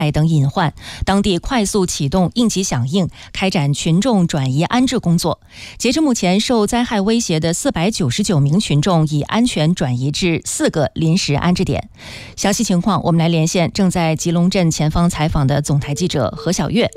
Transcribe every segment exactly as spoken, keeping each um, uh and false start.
等隐患，当地快速启动应急响应，开展群众转移安置工作。截至目前，受灾害威胁的四百九十九名群众已安全转移至四个临时安置点。详细情况，我们来连线正在吉隆镇前方采访的总台记者何晓月。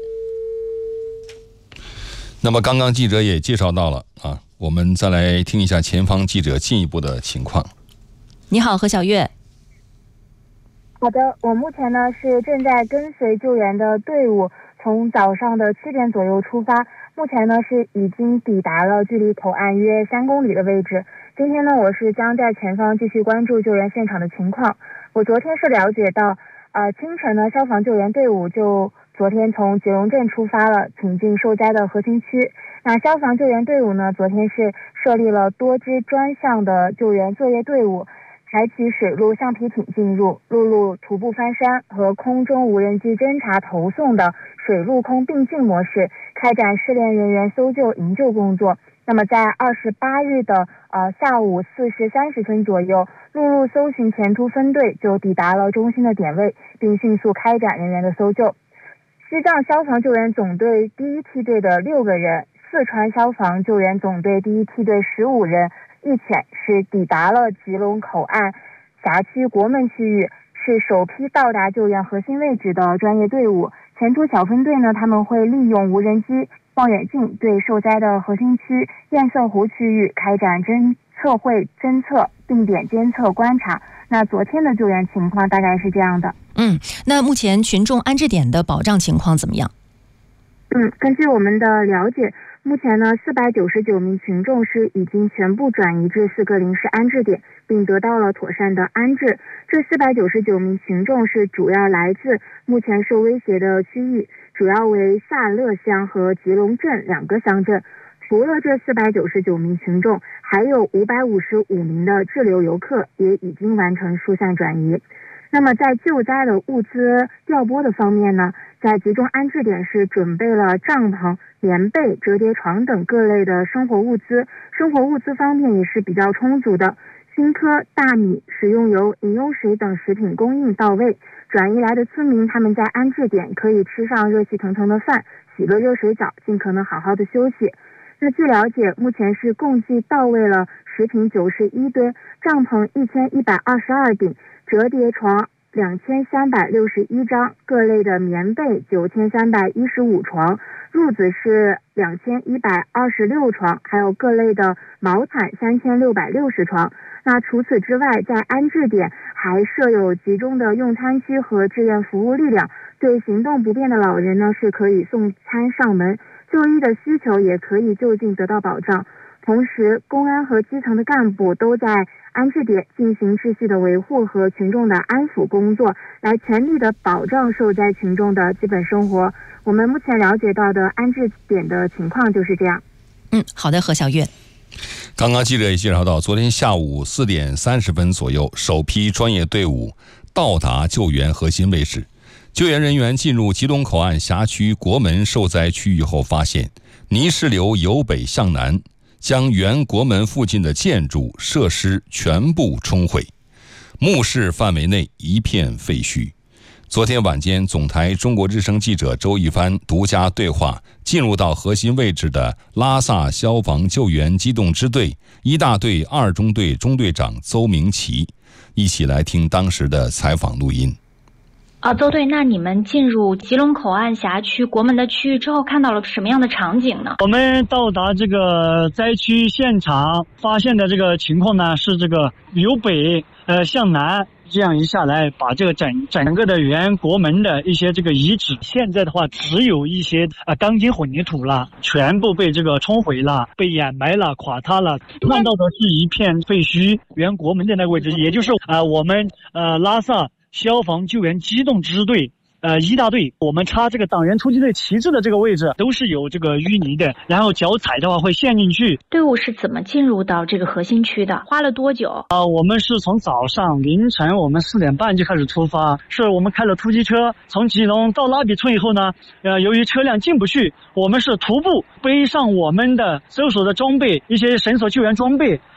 那么刚刚记者也介绍到了啊，我们再来听一下前方记者进一步的情况。 你好，何晓月。 好的，我目前呢是正在跟随救援的队伍从早上的七点左右出发，目前呢是已经抵达了距离口岸约三公里的位置。今天呢我是将在前方继续关注救援现场的情况。我昨天是了解到呃，清晨呢消防救援队伍就昨天从吉隆镇出发了，挺进受灾的核心区。那消防救援队伍呢昨天是设立了多支专项的救援作业队伍，采取水陆橡皮艇进入、陆路徒步翻山和空中无人机侦察投送的水陆空并进模式，开展失联人员搜救营救工作。那么在二十八日的呃下午四时三十分左右，陆路搜寻前突分队就抵达了中心的点位，并迅速开展人员的搜救。西藏消防救援总队第一梯队的六个人，四川消防救援总队第一梯队十五人一潜是抵达了吉隆口岸辖区国门区域，是首批到达救援核心位置的专业队伍。前突小分队呢，他们会利用无人机、望远镜对受灾的核心区、堰塞湖区域开展侦测会、侦测、定点监测观察。那昨天的救援情况大概是这样的。 嗯，那目前群众安置点的保障情况怎么样？ 嗯，根据我们的了解，目前呢四百九十九名群众是已经全部转移至四个临时安置点，并得到了妥善的安置。这四百九十九名群众是主要来自目前受威胁的区域，主要为萨勒乡和吉隆镇两个乡镇。除了这四百九十九名群众，还有五百五十五名的滞留游客也已经完成疏散转移。那么在救灾的物资调拨的方面呢，在集中安置点是准备了帐篷、棉被、折叠床等各类的生活物资，生活物资方面也是比较充足的。新科、大米、食用油、饮用水等食品供应到位，转移来的村民他们在安置点可以吃上热气腾腾的饭，洗个热水澡，尽可能好好的休息。那据了解，目前是共计到位了食品九十一吨，帐篷一千一百二十二顶，折叠床两千三百六十一张，各类的棉被九千三百一十五床，褥子是两千一百二十六床，还有各类的毛毯三千六百六十床。那除此之外，在安置点还设有集中的用餐区和志愿服务力量，对行动不便的老人呢是可以送餐上门，就医的需求也可以就近得到保障。同时，公安和基层的干部都在安置点进行秩序的维护和群众的安抚工作，来全力的保障受灾群众的基本生活。我们目前了解到的安置点的情况就是这样。 嗯，好的，何晓月。 刚刚记者也介绍到，昨天下午四点三十分左右，首批专业队伍到达救援核心位置。救援人员进入吉隆口岸辖区国门受灾区域后，发现泥石流由北向南，将原国门附近的建筑设施全部冲毁，目视范围内一片废墟。昨天晚间，总台中国之声记者周一帆独家对话进入到核心位置的拉萨消防救援机动支队一大队二中队中队长邹明奇，一起来听当时的采访录音。 啊，邹队，那你们进入吉隆口岸辖区国门的区域之后，看到了什么样的场景呢？ 我们到达这个灾区现场，发现的这个情况呢是这个由北呃向南这样一下来，把这个整整个的原国门的一些这个遗址，现在的话只有一些呃钢筋混凝土了，全部被这个冲毁了，被掩埋了，垮塌了，看到的是一片废墟。原国门的那个位置，也就是呃我们呃拉萨消防救援机动支队呃一大队，我们插这个党员突击队旗帜的这个位置都是有这个淤泥的，然后脚踩的话会陷进去。 队伍是怎么进入到这个核心区的？花了多久？ 啊、呃，我们是从早上凌晨我们四点半就开始出发，是我们开了突击车，从吉隆到拉比村以后呢，呃，由于车辆进不去，我们是徒步背上我们的搜索的装备，一些绳索救援装备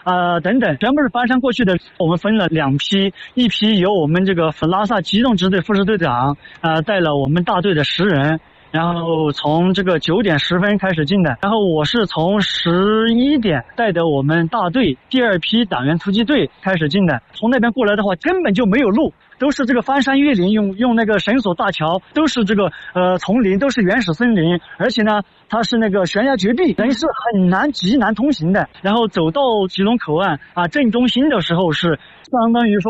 呃等等，全部是翻山过去的。我们分了两批，一批由我们这个拉萨机动支队副支队长呃带了我们大队的十人。然后从这个九点十分开始进的，然后我是从十一点带着我们大队第二批党员突击队开始进的。从那边过来的话，根本就没有路，都是这个翻山越岭，用用那个绳索大桥，都是这个呃丛林，都是原始森林，而且呢，它是那个悬崖绝壁，人是很难极难通行的。然后走到吉隆口岸啊正中心的时候，是相当于说